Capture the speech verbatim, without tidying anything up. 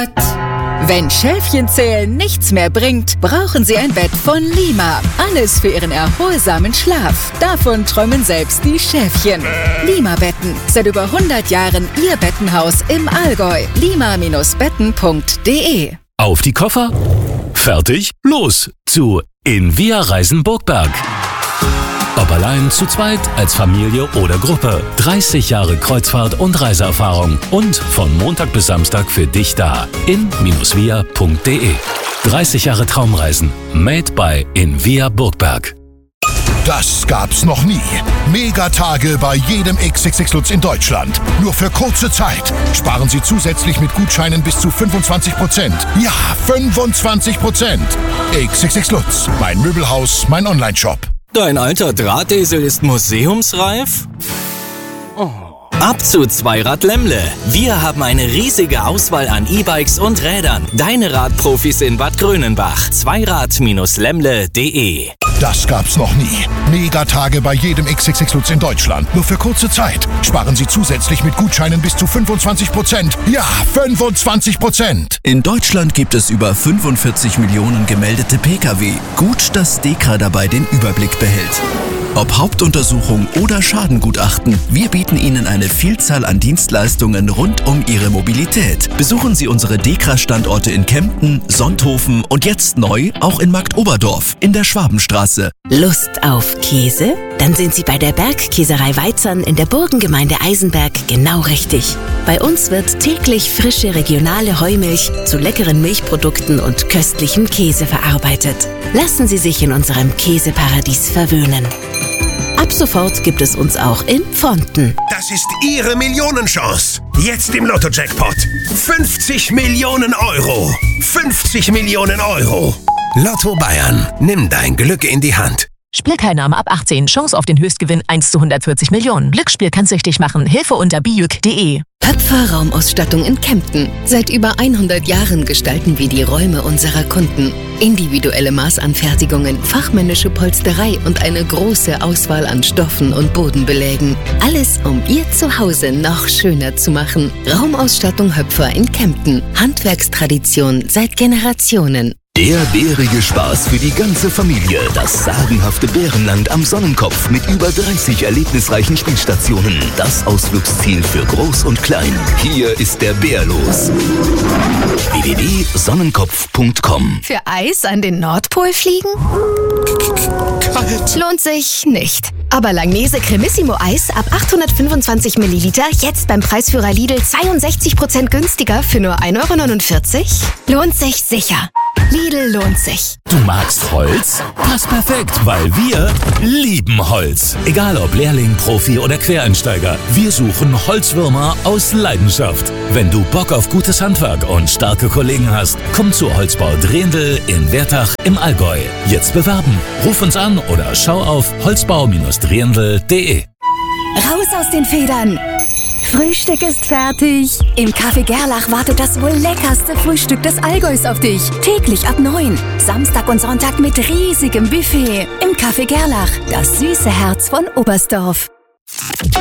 Jackpot! Wenn Schäfchenzählen nichts mehr bringt, brauchen Sie ein Bett von Lima. Alles für Ihren erholsamen Schlaf. Davon träumen selbst die Schäfchen. Lima-Betten. Seit über hundert Jahren Ihr Bettenhaus im Allgäu. lima Bindestrich betten Punkt de. Auf die Koffer. Fertig. Los zu In Wir reisen Burgberg. Ob allein, zu zweit, als Familie oder Gruppe. dreißig Jahre Kreuzfahrt und Reiseerfahrung. Und von Montag bis Samstag für dich da. in Via Punkt de. dreißig Jahre Traumreisen. Made by In Wir Burgberg. Das gab's noch nie. Megatage bei jedem X X X Lutz in Deutschland. Nur für kurze Zeit. Sparen Sie zusätzlich mit Gutscheinen bis zu fünfundzwanzig Prozent. Ja, fünfundzwanzig Prozent. X X X Lutz. Mein Möbelhaus, mein Onlineshop. Dein alter Drahtesel ist museumsreif? Oh. Ab zu Zweirad Lemmle. Wir haben eine riesige Auswahl an E-Bikes und Rädern. Deine Radprofis in Bad Grönenbach. Zweirad Lemmle Punkt de. Das gab's noch nie. Megatage bei jedem X X X Lutz in Deutschland. Nur für kurze Zeit. Sparen Sie zusätzlich mit Gutscheinen bis zu fünfundzwanzig Prozent. Ja, fünfundzwanzig Prozent. In Deutschland gibt es über fünfundvierzig Millionen gemeldete Pkw. Gut, dass DEKRA dabei den Überblick behält. Ob Hauptuntersuchung oder Schadengutachten, wir bieten Ihnen eine Vielzahl an Dienstleistungen rund um Ihre Mobilität. Besuchen Sie unsere DEKRA-Standorte in Kempten, Sonthofen und jetzt neu auch in Marktoberdorf in der Schwabenstraße. Lust auf Käse? Dann sind Sie bei der Bergkäserei Weizern in der Burgengemeinde Eisenberg genau richtig. Bei uns wird täglich frische regionale Heumilch zu leckeren Milchprodukten und köstlichem Käse verarbeitet. Lassen Sie sich in unserem Käseparadies verwöhnen. Ab sofort gibt es uns auch in Pfonten. Das ist Ihre Millionenchance. Jetzt im Lotto-Jackpot. fünfzig Millionen Euro. fünfzig Millionen Euro. Lotto Bayern. Nimm dein Glück in die Hand. Spielteilnahme ab achtzehn. Chance auf den Höchstgewinn eins zu hundertvierzig Millionen. Glücksspiel kann süchtig machen. Hilfe unter bijuk punkt de. Höpfer Raumausstattung in Kempten. Seit über hundert Jahren gestalten wir die Räume unserer Kunden. Individuelle Maßanfertigungen, fachmännische Polsterei und eine große Auswahl an Stoffen und Bodenbelägen. Alles, um Ihr Zuhause noch schöner zu machen. Raumausstattung Höpfer in Kempten. Handwerkstradition seit Generationen. Der bärige Spaß für die ganze Familie. Das sagenhafte Bärenland am Sonnenkopf mit über dreißig erlebnisreichen Spielstationen. Das Ausflugsziel für Groß und Klein. Hier ist der Bär los. w w w punkt sonnenkopf punkt com. Für Eis an den Nordpol fliegen? Kalt. Lohnt sich nicht. Aber Langnese Cremissimo Eis ab achthundertfünfundzwanzig Milliliter jetzt beim Preisführer Lidl zweiundsechzig Prozent günstiger für nur ein Euro neunundvierzig? Lohnt sich sicher. Lidl lohnt sich. Du magst Holz? Passt perfekt, weil wir lieben Holz. Egal ob Lehrling, Profi oder Quereinsteiger, wir suchen Holzwürmer aus Leidenschaft. Wenn du Bock auf gutes Handwerk und starke Kollegen hast, komm zu Holzbau Drehendl in Wertach im Allgäu. Jetzt bewerben. Ruf uns an oder schau auf holzbau Bindestrich drehendl punkt de. Raus aus den Federn! Frühstück ist fertig. Im Café Gerlach wartet das wohl leckerste Frühstück des Allgäus auf dich. Täglich ab neun. Samstag und Sonntag mit riesigem Buffet. Im Café Gerlach, das süße Herz von Oberstdorf.